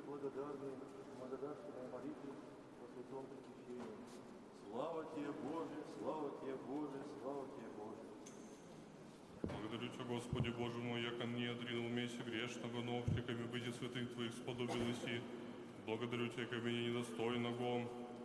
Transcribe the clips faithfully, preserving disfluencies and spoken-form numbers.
благодарны, благодарственной молитве во святом причащении. Слава Тебе, Боже, слава Тебе, Боже, слава Тебе, Боже. Благодарю Тебя, Господи Боже мой, яко не отринул месте грешного, но общиками быть святых Твоих сподобилось и благодарю Тебя, яко меня недостойного.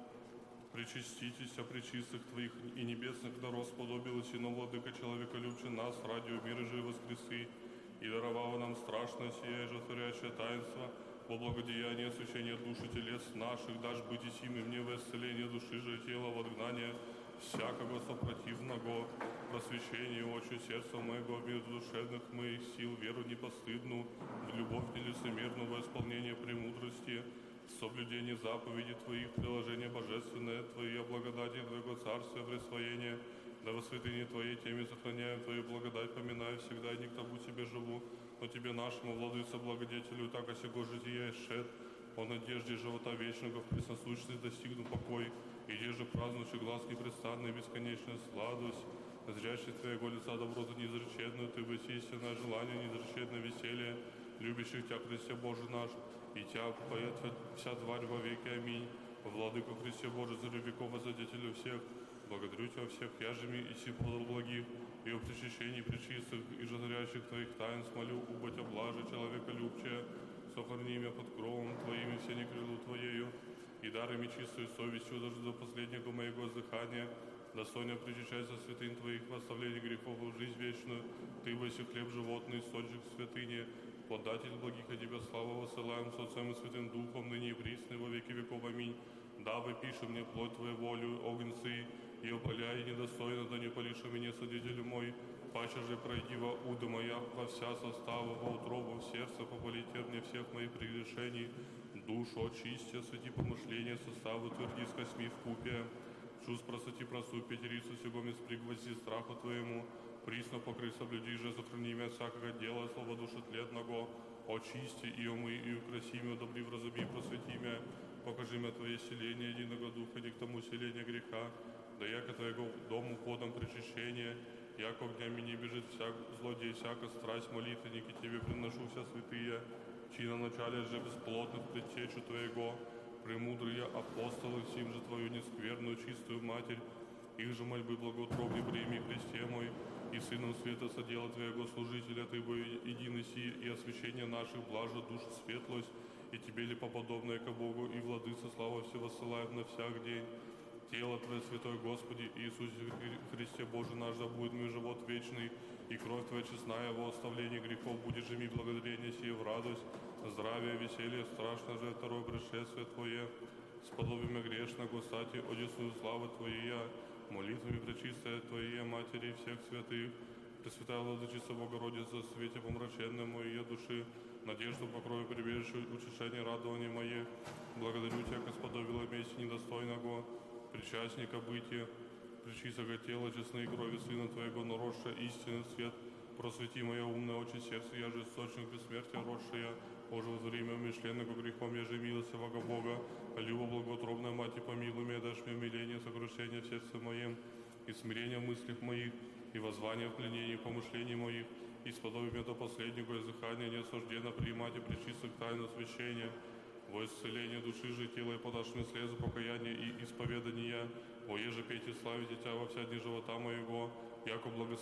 Причаститесь, а причистых Твоих и небесных даров сподобилось, и но владыка человека любче нас, радио мира же воскресы, и даровало нам страшное сие же творящее таинство, во благодеяние освящения души телес наших, дашь быть и сим, и мне в исцеление души же тела, в отгнание всякого сопротивного, просвещение очи сердца моего, между душевных моих сил, веру непостыдную, в любовь нелицемерную, во исполнение премудрости, в соблюдении заповедей Твоих, приложение божественное Твои, о благодати Твоего Царствия, присвоение, да во святыне Твоей теме сохраняем Твою благодать, поминаю всегда, и не к тому Тебе живу, но Тебе нашему, владыце, благодетелю, так осего жития ишед, о надежде живота вечного, в пресносущности достигну покой, и еже празднующий глаз непрестанный, бесконечная сладость, зрящий Твоего лица доброту неизреченную, Ты бы истинное желание, неизреченное веселье, любящих Тебя, Христе Боже наш, и Тебя поет вся тварь во веки. Аминь. Владыку Христе Боже, царю веков, Возодетелю всех, благодарю Тебя всех яжеми и си подал благих, и о причащении пречистых и жарящих Твоих таинств молю, убыть облажи человека любче, сохрани меня под кровом Твоим и все не крылу Твоею, и дарами чистою совестью даже до последнего моего дыхания, достойно причащайся святынь Твоих, в оставлении грехов в жизнь вечную, Ты воси хлеб животный, источник святыни, податель благих, о Тебе славу высылаем с Отцем и Святым Духом, ныне и присно, во веки веков. Аминь. Да выпиши мне плоть Твою волю, огнцы, и опаляй недостойно, да не полишь меня, Содителю мой, паче же пройди во уда моя, во вся состава, во утробу, в сердце, попали терни всех моих прегрешений, душу очисти, освети помышления, составы, тверди с косьми в купе, чувств просоти простую пятерицу, сего из пригвозди страху Твоему, присно покрый соблюди же, сохрани меня всякого дела, слова души тлетного, очисти и умы, и украси меня, удобри в разуми, просвети меня, покажи мне Твое селение единого духа, не к тому селения греха, да яко Твоего дому ходом причащения, яко огнями не бежит всяк злодей, всяка страсть, молитвенники Тебе приношу вся святые, чьи на начале же бесплотных предтечу Твоего, премудрые апостолы, всем же Твою нескверную, чистую Матерь, их же мольбы благоутробни прими, Христе мой, и Сыном Света содела Твоего служителя, Ты бы единый си, и освящение наших блажа душ светлость, и Тебе ли поподобное ко Богу, и Владыца слава все воссылаем на всяк день. Тело Твое, Святой Господи, Иисусе Христе Боже наш, да будет мой живот вечный, и кровь Твоя честная во оставлении грехов, будет же ми благодарение сие в радость, здравие, веселье, страшно же второе пришествие Твое, сподобиме грешного, стати, одесную славы Твоей, молитвами пречистая Твоей Матери всех святых, Пресвятая Владычица Богородица, в свете помраченной моей души, надежду покрою прибежище, утешение, радование мое, благодарю Тебя, Господовила месть недостойного, причастника бытия, причистого тела, честной крови Сына Твоего, наросшая истинный свет, просвети мое умное очи сердце, я же источник бессмертия росшая, Боже, во время умышленного грехом, я же милостивого Бога, люба благоутробная Мать, и помилуй меня, дашь мне умиление, сокрушение в сердце моем, и смирение в мыслях моих, и воззвание в пленении помышлений моих, и сподоби меня до последнего издыхания неосужденно принимать и причистых тайну священия, во исцеление души же тела, и подашь мне слезы покаяния и исповедания, во еже петь и славить Тебя во вся дни живота моего, яко благословение